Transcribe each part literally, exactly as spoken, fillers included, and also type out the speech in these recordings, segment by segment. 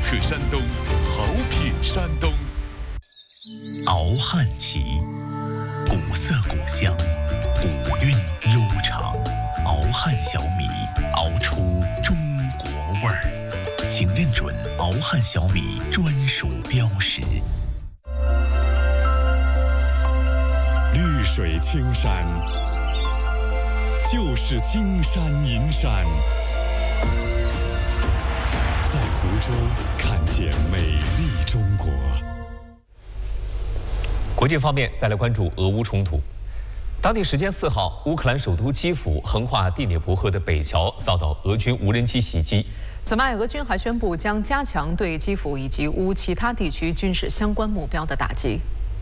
克山东，好品山东。 熬汉旗，古色古香，古韵悠长。熬汉小米，熬出中国味儿。请认准熬汉小米专属标识。 绿水青山，就是金山银山。在湖州看见美丽中国。 国际方面，再来关注俄乌冲突。当地时间四号，乌克兰首都基辅横跨第聂伯河的北桥遭到俄军无人机袭击。 此外，俄军还宣布将加强对基辅以及乌其他地区军事相关目标的打击。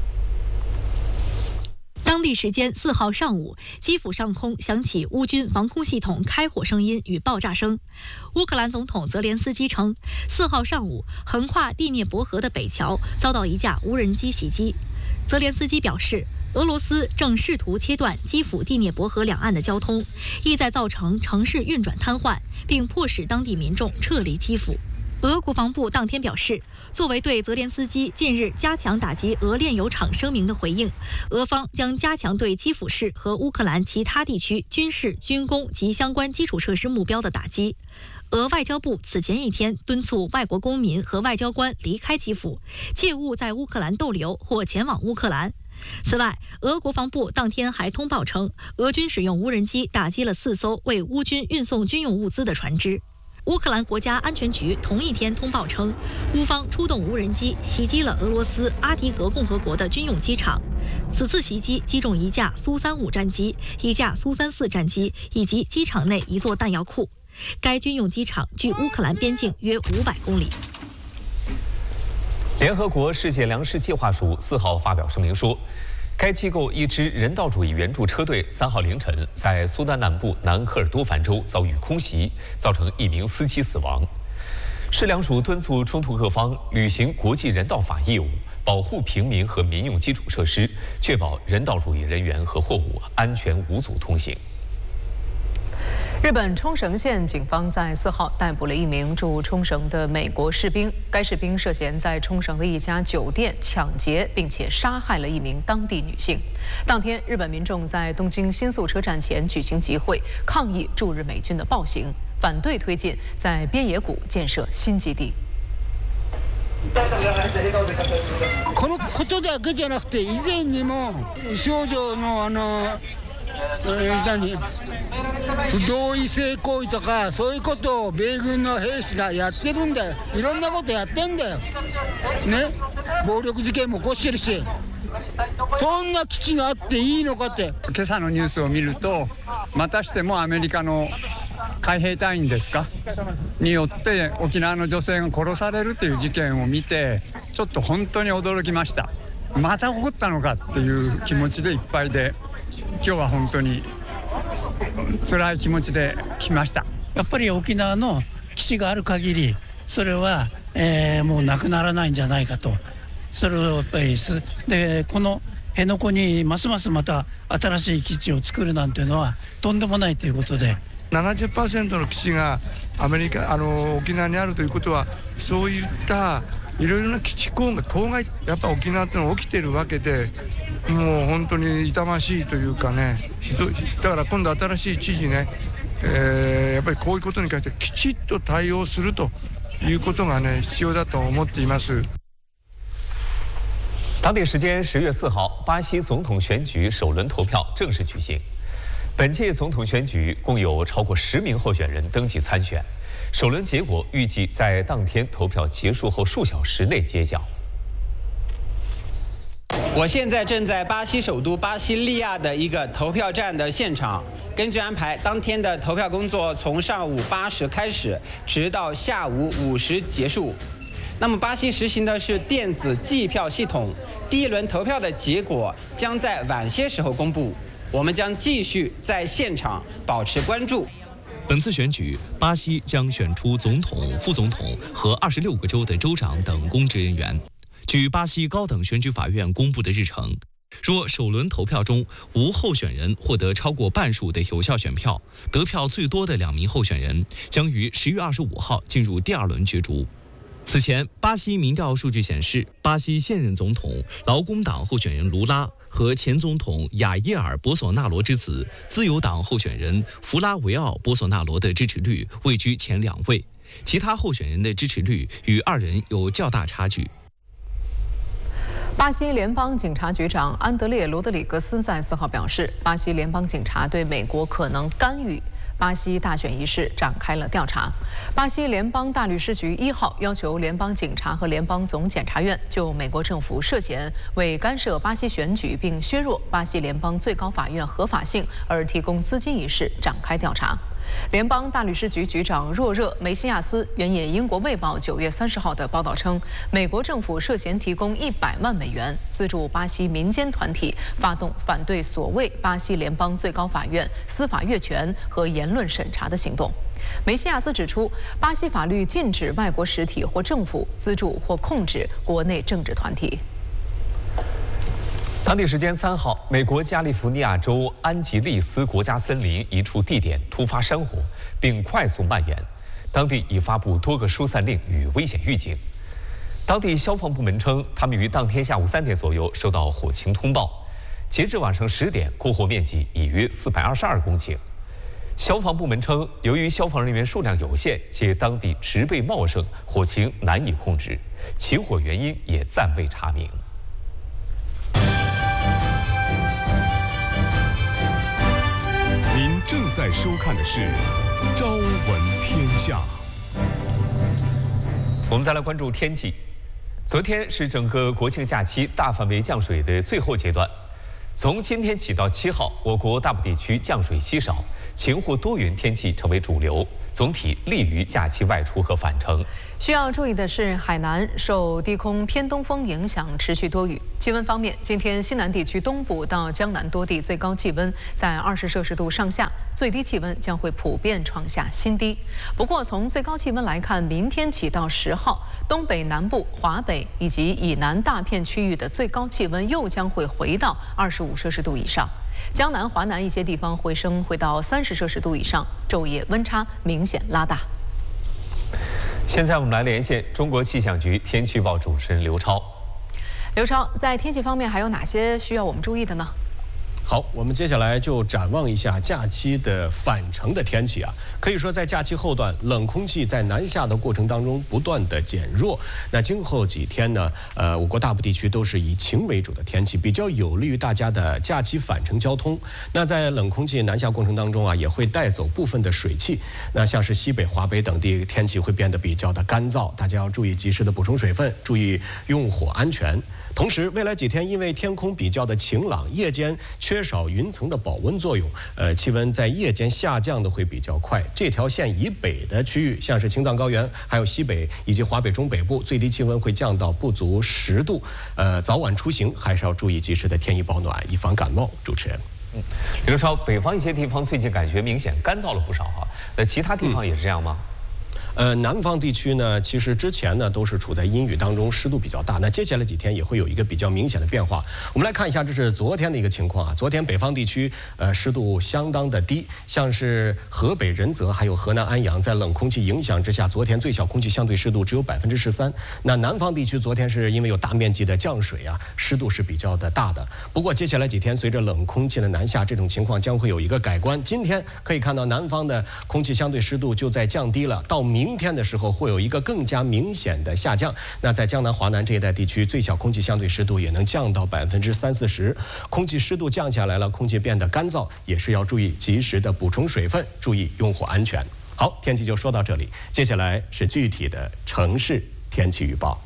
当地时间四号上午，基辅上空响起乌军防空系统开火声音与爆炸声。乌克兰总统泽连斯基称，四号上午横跨第聂伯河的北桥遭到一架无人机袭击。泽连斯基表示，俄罗斯正试图切断基辅第聂伯河两岸的交通，意在造成城市运转瘫痪，并迫使当地民众撤离基辅。俄国防部当天表示，作为对泽连斯基近日加强打击俄炼油厂声明的回应，俄方将加强对基辅市和乌克兰其他地区军事、军工及相关基础设施目标的打击。俄外交部此前一天敦促外国公民和外交官离开基辅，切勿在乌克兰逗留或前往乌克兰。此外，俄国防部当天还通报称，俄军使用无人机打击了四艘为乌军运送军用物资的船只。乌克兰国家安全局同一天通报称，乌方出动无人机袭击了俄罗斯阿迪格共和国的军用机场。此次袭击击中一架苏三五战机、一架苏三四战机以及机场内一座弹药库。该军用机场距乌克兰边境约五百公里。 联合国世界粮食计划署四号发表声明说，该机构一支人道主义援助车队三号凌晨在苏丹南部南科尔多凡州遭遇空袭，造成一名司机死亡。世粮署敦促冲突各方履行国际人道法义务，保护平民和民用基础设施，确保人道主义人员和货物安全无阻通行。 日本冲绳县警方在四号逮捕了一名驻冲绳的美国士兵，该士兵涉嫌在冲绳的一家酒店抢劫，并且杀害了一名当地女性。当天，日本民众在东京新宿车站前举行集会，抗议驻日美军的暴行，反对推进在边野古建设新基地。 このことだけじゃなくて、以前にも少女のあの。何不同意性行為とかそういうことを米軍の兵士がやってるんだよ。いろんなことやってんだよね。暴力事件も起こしてるし、そんな基地があっていいのかって。 今朝のニュースを見ると、またしてもアメリカの海兵隊員ですかによって沖縄の女性が殺されるという事件を見て、ちょっと本当に驚きました。また起こったのかっていう気持ちでいっぱいで、今日は本当に辛い気持ちで来ました。 やっぱり沖縄の基地がある限り、それは、えー、もうなくならないんじゃないかと。それをやっぱりでこの辺野古にますますまた新しい基地を作るなんていうのはとんでもないということで。 ななじゅっパーセント の基地がアメリカあの沖縄にあるということは、そういったいろいろな基地郊外郊外やっぱ沖縄ってのが起きてるわけで、もう本当に痛ましいというかね、だから今度新しい知事ね、えー、やっぱりこういうことに関してきちっと対応するということがね必要だと思っています。 当地时间十月四号，巴西总统选举首轮投票正式举行。本届总统选举共有超过十名候选人登记参选，首轮结果预计在当天投票结束后数小时内揭晓。 我现在正在巴西首都巴西利亚的一个投票站的现场。根据安排，当天的投票工作从上午八时开始，直到下午五时结束。那么，巴西实行的是电子计票系统，第一轮投票的结果将在晚些时候公布。我们将继续在现场保持关注。 本次选举，巴西将选出总统、副总统和二十六个州的州长等公职人员。据巴西高等选举法院公布的日程，若首轮投票中无候选人获得超过半数的有效选票，得票最多的两名候选人将于十月二十五号进入第二轮角逐。 此前，巴西民调数据显示，巴西现任总统劳工党候选人卢拉和前总统亚耶尔·博索纳罗之子自由党候选人弗拉维奥·博索纳罗的支持率位居前两位，其他候选人的支持率与二人有较大差距。 巴西联邦警察局长安德烈·罗德里格斯在四号表示，巴西联邦警察对美国可能干预巴西大选一事展开了调查。巴西联邦大律师局一号要求联邦警察和联邦总检察院就美国政府涉嫌为干涉巴西选举并削弱巴西联邦最高法院合法性而提供资金一事展开调查。联邦大律师局局长若热·梅西亚斯援引英国《卫报》九月三十号的报道称，美国政府涉嫌提供一百万美元资助巴西民间团体发动反对所谓巴西联邦最高法院司法越权和言论审查的行动。梅西亚斯指出，巴西法律禁止外国实体或政府资助或控制国内政治团体。 当地时间三号，美国加利福尼亚州安吉利斯国家森林一处地点突发山火，并快速蔓延，当地已发布多个疏散令与危险预警。当地消防部门称，他们于当天下午三点左右收到火情通报，截至晚上十点，过火面积已约四百二十二公顷。消防部门称，由于消防人员数量有限，且当地植被茂盛，火情难以控制，起火原因也暂未查明。 您正在收看的是《朝闻天下》。 我们再来关注天气。昨天是整个国庆假期大范围降水的最后阶段。从今天起到七号，我国大部地区降水稀少，晴或多云天气成为主流，总体利于假期外出和返程。 需要注意的是，海南受低空偏东风影响，持续多雨。气温方面，今天西南地区东部到江南多地最高气温在二十摄氏度上下，最低气温将会普遍创下新低。不过，从最高气温来看，明天起到十号，东北南部、华北以及以南大片区域的最高气温又将会回到二十五摄氏度以上。江南、华南一些地方回升会到三十摄氏度以上，昼夜温差明显拉大。 现在我们来连线中国气象局天气预报主持人刘超。 刘超，在天气方面还有哪些需要我们注意的呢？ 好，我们接下来就展望一下假期的返程的天气啊。可以说，在假期后段，冷空气在南下的过程当中不断的减弱。那今后几天呢，呃，我国大部地区都是以晴为主的天气，比较有利于大家的假期返程交通。那在冷空气南下过程当中啊，也会带走部分的水汽。那像是西北、华北等地天气会变得比较的干燥，大家要注意及时的补充水分，注意用火安全。同时，未来几天因为天空比较的晴朗，夜间缺少云层的保温作用，呃，气温在夜间下降的会比较快。这条线以北的区域，像是青藏高原、还有西北以及华北中北部，最低气温会降到不足十度。呃，早晚出行还是要注意及时的添衣保暖，以防感冒。主持人， 嗯，刘超，北方一些地方最近感觉明显干燥了不少啊，那其他地方也是这样吗？嗯呃，南方地区呢，其实之前呢都是处在阴雨当中，湿度比较大。那接下来几天也会有一个比较明显的变化。我们来看一下，这是昨天的一个情况啊。昨天北方地区呃湿度相当的低，像是河北仁泽还有河南安阳，在冷空气影响之下，昨天最小空气相对湿度只有百分之十三。那南方地区昨天是因为有大面积的降水啊，湿度是比较的大的。不过接下来几天随着冷空气的南下，这种情况将会有一个改观。今天可以看到南方的空气相对湿度就在降低了，到明明天的时候会有一个更加明显的下降。那在江南、华南这一带地区，最小空气相对湿度也能降到百分之三四十。空气湿度降下来了，空气变得干燥，也是要注意及时的补充水分，注意用火安全。好，天气就说到这里，接下来是具体的城市天气预报。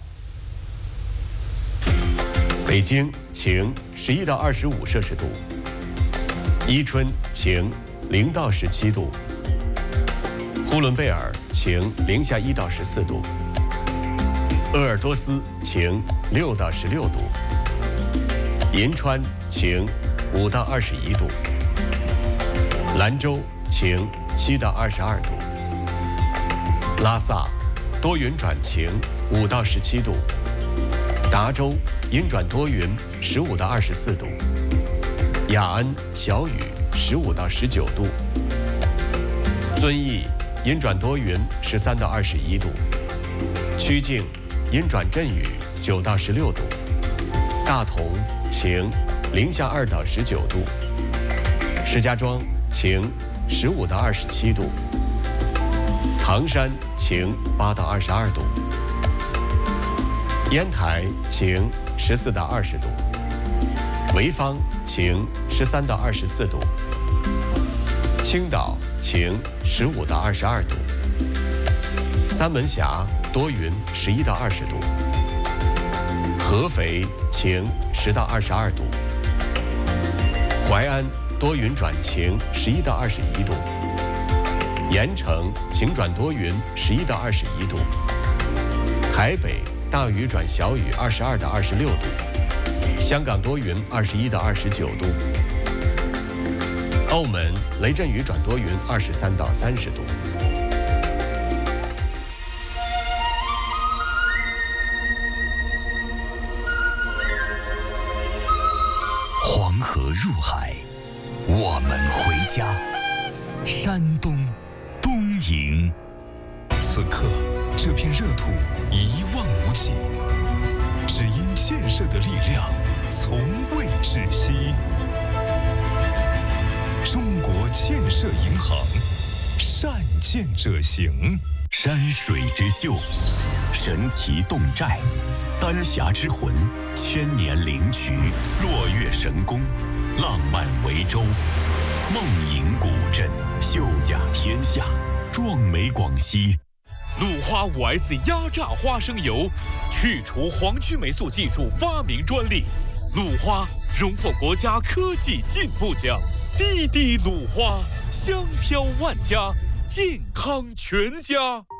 北京晴，十一到二十五摄氏度；伊春晴，零到十七度。呼伦贝尔晴，零下一到十四度；鄂尔多斯晴，六到十六度；银川晴，五到二十一度；兰州晴，七到二十二度；拉萨多云转晴，五到十七度；达州阴转多云，十五到二十四度；雅安小雨，十五到十九度；遵义阴转多云，十三到二十一度； 曲靖阴转阵雨九到十六度，大同晴，零下二到十九度，石家庄晴，十五到二十七度，唐山晴，八到二十二度，烟台晴，十四到二十度，潍坊晴，十三到二十四度，青岛晴，十五到二十二度，三门峡多云，十一到二十度，合肥晴，十到二十二度，淮安多云转晴，十一到二十一度，盐城晴转多云，十一到二十一度，台北大雨转小雨，二十二到二十六度，香港多云，二十一到二十九度，澳门雷阵雨转多云，二十三到三十度。 黄河入海，我们回家。山东东营， 此刻这片热土一望无际，只因建设的力量从未止息。中国建设银行，善建者行。 山水之秀，神奇侗寨，丹霞之魂，千年灵渠，落月神功，浪漫维州，梦影古镇，秀甲天下，壮美广西。 鲁花 五 S 压榨花生油，去除黄曲霉素技术发明专利，鲁花荣获国家科技进步奖。滴滴鲁花，香飘万家，健康全家。